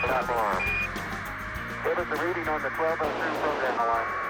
Copy. What is the reading on the 1202 program alarm?